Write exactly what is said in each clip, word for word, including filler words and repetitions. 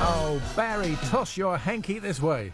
Oh, Barry, toss your hanky this way.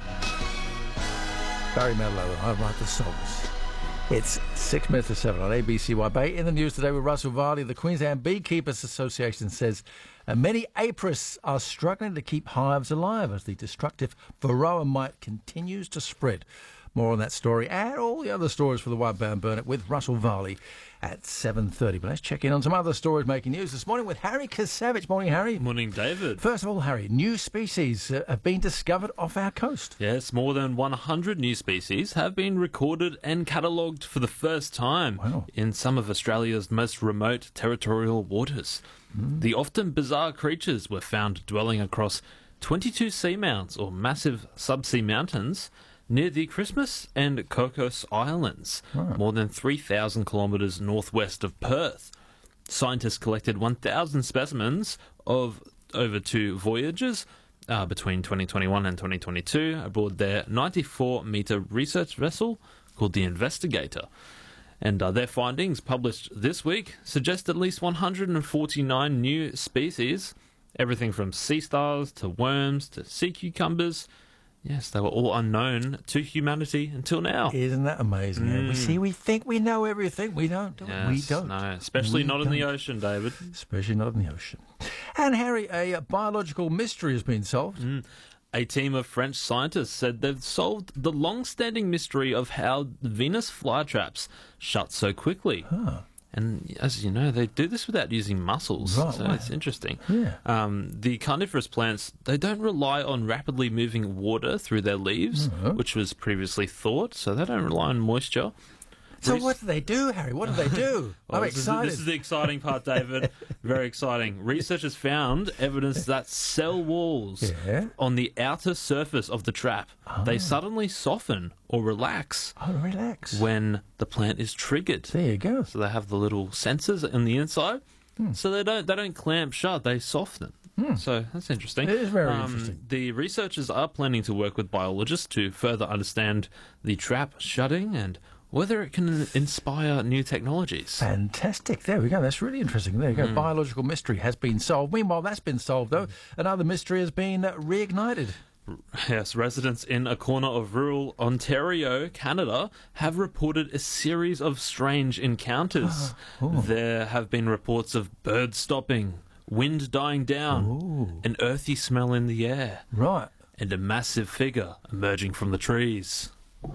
Barry Manilow, I write the songs. It's six minutes to seven on A B C Y Bay. In the news today with Russell Varley, the Queensland Beekeepers Association says uh, many apiarists are struggling to keep hives alive as the destructive varroa mite continues to spread. More on that story and all the other stories for the White Bay and Burnett with Russell Varley at seven thirty. But let's check in on some other stories making news this morning with Harry Kasavich. Morning, Harry. Morning, David. First of all, Harry, new species uh, have been discovered off our coast. Yes, more than one hundred new species have been recorded and catalogued for the first time Wow. in some of Australia's most remote territorial waters. Mm. The often bizarre creatures were found dwelling across twenty-two seamounts or massive subsea mountains near the Christmas and Cocos Islands, Right. more than three thousand kilometres northwest of Perth. Scientists collected one thousand specimens of over two voyages uh, between twenty twenty-one and twenty twenty-two aboard their ninety-four metre research vessel called the Investigator. And uh, their findings, published this week, suggest at least one hundred forty-nine new species, everything from sea stars to worms to sea cucumbers. Yes, they were all unknown to humanity until now. Isn't that amazing? Mm. We see, we think we know everything. We don't. do Yes, we don't. No, especially We not in the don't. ocean, David. Especially not in the ocean. And Harry, a biological mystery has been solved. Mm. A team of French scientists said they've solved the long-standing mystery of how Venus flytraps shut so quickly. Huh. And as you know, they do this without using muscles, Right, so right. it's interesting. Yeah. Um, the carnivorous plants, they don't rely on rapidly moving water through their leaves, No. which was previously thought, so they don't rely on moisture. So Res- what do they do, Harry? What do they do? Well, I'm this is- excited. This is the exciting part, David. Very exciting. Researchers found evidence that cell walls Yeah. on the outer surface of the trap, they suddenly soften or relax Oh, relax. when the plant is triggered. There you go. So they have the little sensors on the inside, so they don't they don't clamp shut. They soften. So that's interesting. It is very Um, interesting. The researchers are planning to work with biologists to further understand the trap shutting and whether it can inspire new technologies. Fantastic. There we go. That's really interesting. There you Hmm. go. Biological mystery has been solved. Meanwhile, that's been solved, though. Another mystery has been uh, reignited. Yes, residents in a corner of rural Ontario, Canada, have reported a series of strange encounters. There have been reports of birds stopping, wind dying down, Ooh. an earthy smell in the air, Right. and a massive figure emerging from the trees.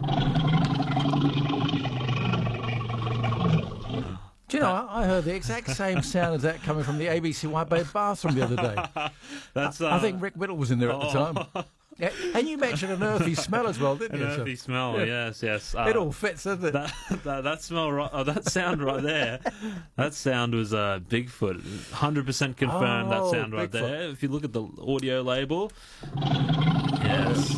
Do you know, I I heard the exact same sound as that coming from the A B C White Bay bathroom the other day. That's uh, I think Rick Whittle was in there at the time. Yeah, and you mentioned an earthy smell as well, didn't an you? So earthy smell. yeah. Yes, yes. Uh, it all fits, doesn't it? That, that that smell right, oh, that sound right there, that sound was uh, Bigfoot. one hundred percent confirmed Oh, that sound right Bigfoot. there. If you look at the audio label, yes,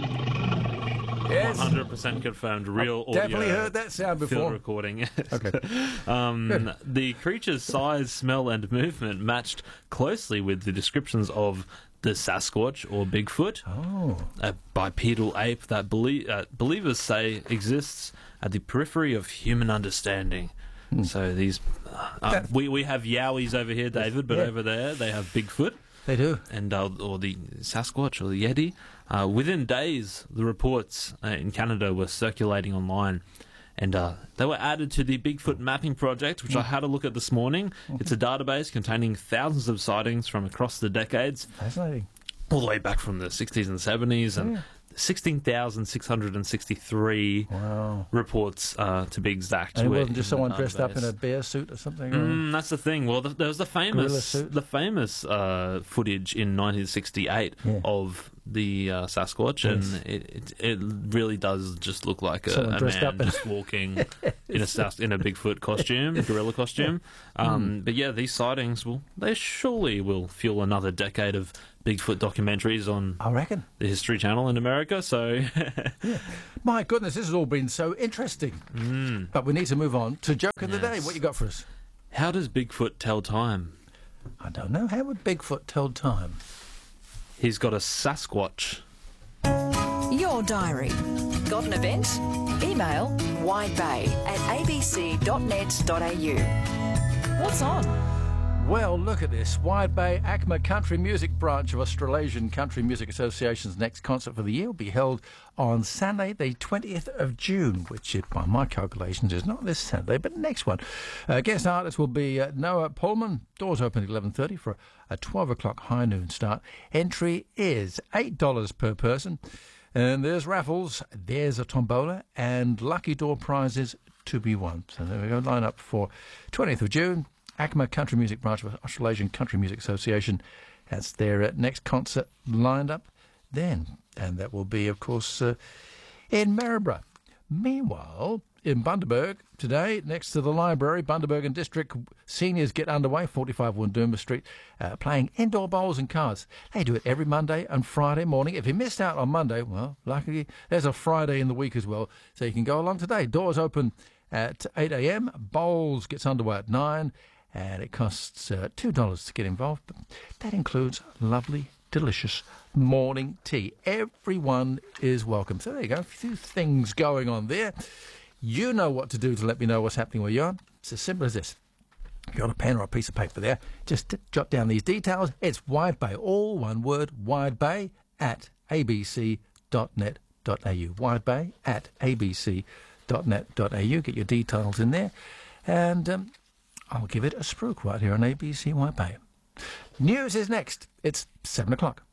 yes. one hundred percent confirmed. Real audio. Definitely heard that sound Field before. recording. Yes. Okay. Um, Good. the creature's size, smell, and movement matched closely with the descriptions of the Sasquatch or Bigfoot, Oh. a bipedal ape that belie- uh, believers say exists at the periphery of human understanding. So these, uh, uh, That- we we have Yowies over here, David, but Yeah. over there they have Bigfoot They do. and uh, or the Sasquatch or the Yeti. Uh, within days, the reports uh, in Canada were circulating online. And uh, they were added to the Bigfoot Mapping Project, which I had a look at this morning. It's a database containing thousands of sightings from across the decades, Fascinating. all the way back from the sixties and seventies, and Yeah. sixteen thousand six hundred sixty-three Wow. reports, uh, to be exact. And it were wasn't just in the someone dressed up in a database. bear suit or something? or- Mm, that's the thing. Well, the, there was the Gorilla famous, suit. the famous uh, footage in nineteen sixty-eight Yeah. of the uh, Sasquatch, Yes. and it, it it really does just look like a, Someone a dressed man up in- just walking in a Sas- in a Bigfoot costume, gorilla costume. Um, But yeah, these sightings will they surely will fuel another decade of Bigfoot documentaries on I reckon. the History Channel in America. So My goodness, this has all been so interesting. Mm. But we need to move on to Joke of the Day. Yes. What you got for us? how does Bigfoot tell time? I don't know. How would Bigfoot tell time? He's got a Sasquatch. Your diary. Got an event? Email widebay at a b c dot net dot a u. What's on? Well, look at this. Wide Bay ACMA Country Music Branch of Australasian Country Music Association's next concert for the year will be held on Sunday, the twentieth of June, which, by my calculations, is not this Saturday, but next one. Uh, guest artists will be uh, Noah Pullman. Doors open at eleven thirty for a twelve o'clock high noon start. Entry is eight dollars per person. And there's raffles, there's a tombola, and lucky door prizes to be won. So there we go. Line up for twentieth of June. ACMA Country Music Branch of Australasian Country Music Association. That's their uh, next concert lined up then. And that will be, of course, uh, in Maryborough. Meanwhile, in Bundaberg, today, next to the library, Bundaberg and District Seniors get underway, forty-five Wundoomba Street, uh, playing indoor bowls and cards. They do it every Monday and Friday morning. If you missed out on Monday, well, luckily, there's a Friday in the week as well, so you can go along today. Doors open at eight a.m, bowls gets underway at nine, and it costs uh, two dollars to get involved. But that includes lovely, delicious morning tea. Everyone is welcome. So there you go, a few things going on there. You know what to do to let me know what's happening where you are. It's as simple as this. If you've got a pen or a piece of paper there, just jot down these details. It's Wide Bay, all one word, Wide Bay at a b c dot net dot a u. Wide Bay at a b c dot net dot a u. Get your details in there. And um, I'll give it a spruik right here on A B C Wide Bay. News is next. It's seven o'clock.